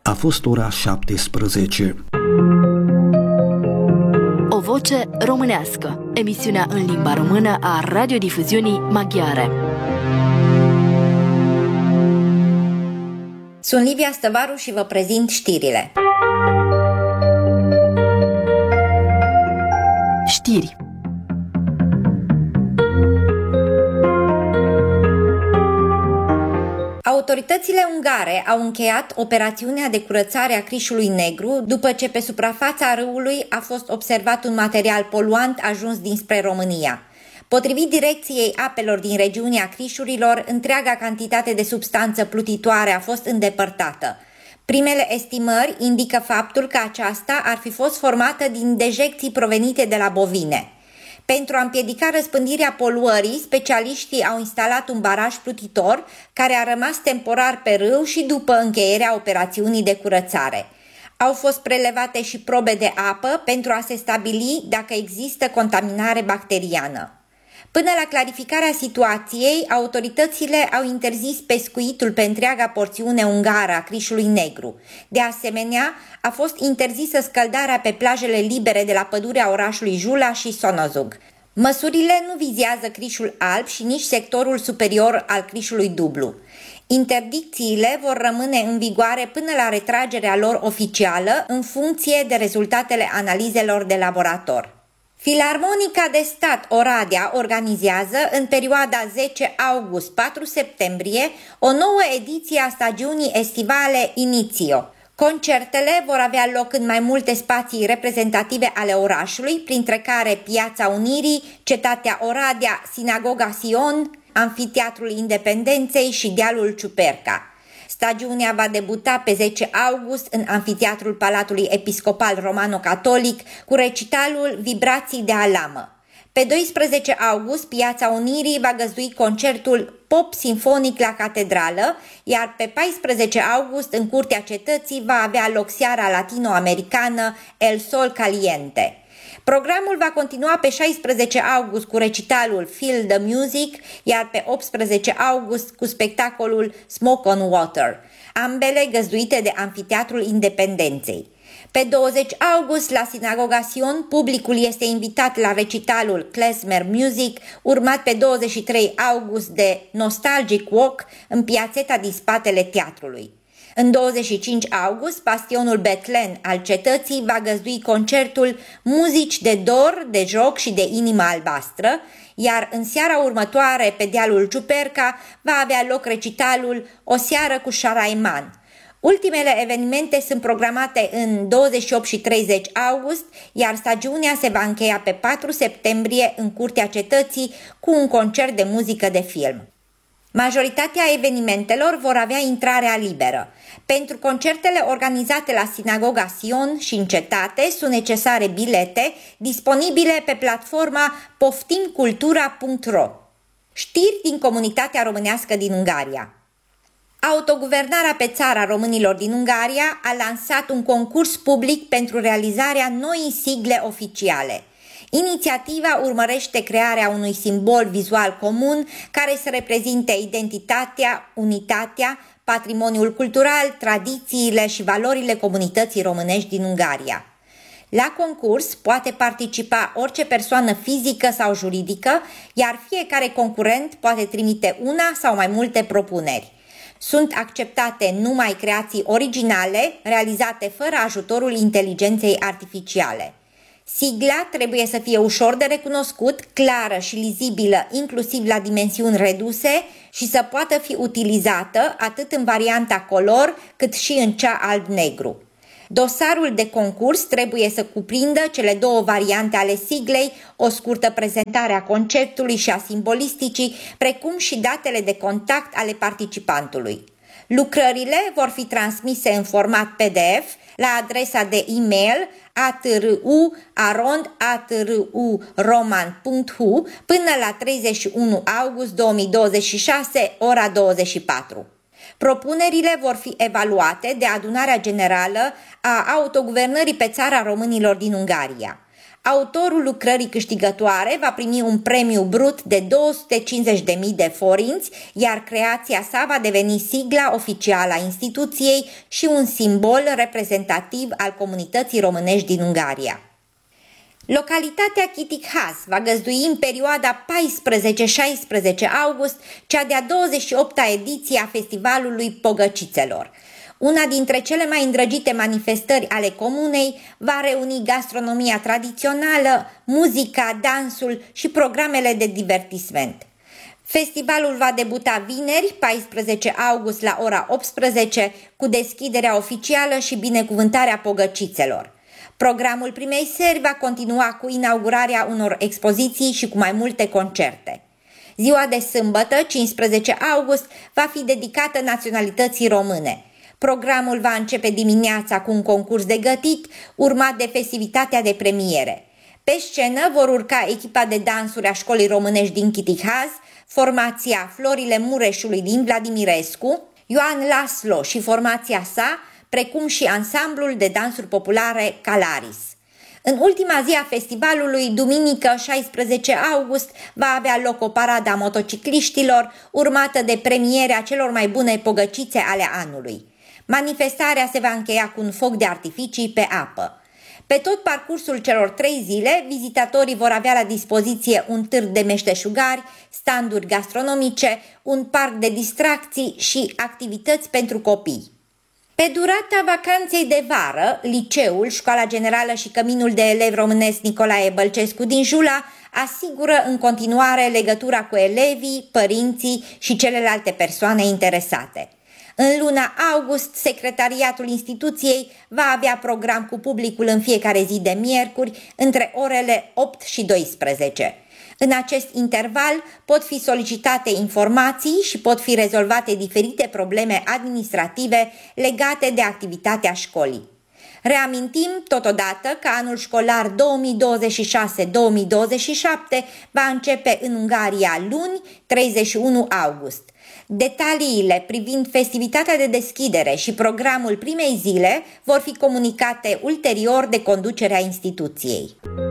A fost ora 17. O voce românească. Emisiunea în limba română a radiodifuziunii maghiare. Sunt Livia Stăvaru și vă prezint știrile. Știri. Autoritățile ungare au încheiat operațiunea de curățare a Crișului Negru după ce pe suprafața râului a fost observat un material poluant ajuns dinspre România. Potrivit Direcției Apelor din regiunea Crișurilor, întreaga cantitate de substanță plutitoare a fost îndepărtată. Primele estimări indică faptul că aceasta ar fi fost formată din dejecții provenite de la bovine. Pentru a împiedica răspândirea poluării, specialiștii au instalat un baraj plutitor care a rămas temporar pe râu și după încheierea operațiunii de curățare. Au fost prelevate și probe de apă pentru a se stabili dacă există contaminare bacteriană. Până la clarificarea situației, autoritățile au interzis pescuitul pe întreaga porțiune ungară a Crișului Negru. De asemenea, a fost interzisă scăldarea pe plajele libere de la pădurea orașului Jula și Sonozug. Măsurile nu vizează Crișul Alb și nici sectorul superior al Crișului Dublu. Interdicțiile vor rămâne în vigoare până la retragerea lor oficială, în funcție de rezultatele analizelor de laborator. Filarmonica de Stat Oradea organizează în perioada 10 august-4 septembrie o nouă ediție a stagiunii estivale Inițio. Concertele vor avea loc în mai multe spații reprezentative ale orașului, printre care Piața Unirii, Cetatea Oradea, Sinagoga Sion, Amfiteatrul Independenței și Dealul Ciuperca. Stagiunea va debuta pe 10 august în Amfiteatrul Palatului Episcopal Romano-Catolic cu recitalul Vibrații de alamă. Pe 12 august, Piața Unirii va găzdui concertul Pop Sinfonic la Catedrală, iar pe 14 august, în Curtea Cetății, va avea loc seara latino-americană El Sol Caliente. Programul va continua pe 16 august cu recitalul Feel the Music, iar pe 18 august cu spectacolul Smoke on Water, ambele găzduite de Amfiteatrul Independenței. Pe 20 august, la Sinagoga Sion, publicul este invitat la recitalul Klezmer Music, urmat pe 23 august de Nostalgic Walk în piațeta din spatele teatrului. În 25 august, bastionul Betlen al cetății va găzdui concertul Muzici de dor, de joc și de inimă albastră, iar în seara următoare, pe dealul Ciuperca, va avea loc recitalul O seară cu Șaraiman. Ultimele evenimente sunt programate în 28 și 30 august, iar stagiunea se va încheia pe 4 septembrie în Curtea Cetății cu un concert de muzică de film. Majoritatea evenimentelor vor avea intrarea liberă. Pentru concertele organizate la Sinagoga Sion și în cetate sunt necesare bilete disponibile pe platforma poftimcultura.ro. Știri din comunitatea românească din Ungaria. Autoguvernarea pe țara românilor din Ungaria a lansat un concurs public pentru realizarea noii sigle oficiale. Inițiativa urmărește crearea unui simbol vizual comun care să reprezinte identitatea, unitatea, patrimoniul cultural, tradițiile și valorile comunității românești din Ungaria. La concurs poate participa orice persoană fizică sau juridică, iar fiecare concurent poate trimite una sau mai multe propuneri. Sunt acceptate numai creații originale, realizate fără ajutorul inteligenței artificiale. Sigla trebuie să fie ușor de recunoscut, clară și lizibilă, inclusiv la dimensiuni reduse, și să poată fi utilizată atât în varianta color cât și în cea alb-negru. Dosarul de concurs trebuie să cuprindă cele două variante ale siglei, o scurtă prezentare a conceptului și a simbolisticii, precum și datele de contact ale participantului. Lucrările vor fi transmise în format PDF la adresa de e-mail atru@roman.hu până la 31 august 2026, ora 24. Propunerile vor fi evaluate de Adunarea Generală a Autoguvernării pe țara românilor din Ungaria. Autorul lucrării câștigătoare va primi un premiu brut de 250.000 de forinți, iar creația sa va deveni sigla oficială a instituției și un simbol reprezentativ al comunității românești din Ungaria. Localitatea Kittichhaz va găzdui în perioada 14-16 august cea de-a 28-a ediție a Festivalului Pogăcițelor. Una dintre cele mai îndrăgite manifestări ale comunei va reuni gastronomia tradițională, muzica, dansul și programele de divertisment. Festivalul va debuta vineri, 14 august la ora 18, cu deschiderea oficială și binecuvântarea pogăcițelor. Programul primei seri va continua cu inaugurarea unor expoziții și cu mai multe concerte. Ziua de sâmbătă, 15 august, va fi dedicată naționalității române. Programul va începe dimineața cu un concurs de gătit, urmat de festivitatea de premiere. Pe scenă vor urca echipa de dansuri a școlii românești din Kittichhaz, formația Florile Mureșului din Vladimirescu, Ioan Laslo și formația sa, precum și ansamblul de dansuri populare Calaris. În ultima zi a festivalului, duminică 16 august, va avea loc o paradă a motocicliștilor, urmată de premierea celor mai bune pogăcițe ale anului. Manifestarea se va încheia cu un foc de artificii pe apă. Pe tot parcursul celor 3 zile, vizitatorii vor avea la dispoziție un târg de meșteșugari, standuri gastronomice, un parc de distracții și activități pentru copii. Pe durata vacanței de vară, liceul, școala generală și căminul de elevi românesc Nicolae Bălcescu din Jula asigură în continuare legătura cu elevii, părinții și celelalte persoane interesate. În luna august, secretariatul instituției va avea program cu publicul în fiecare zi de miercuri, între orele 8 și 12. În acest interval pot fi solicitate informații și pot fi rezolvate diferite probleme administrative legate de activitatea școlii. Reamintim totodată că anul școlar 2026-2027 va începe în Ungaria luni, 31 august. Detaliile privind festivitatea de deschidere și programul primei zile vor fi comunicate ulterior de conducerea instituției.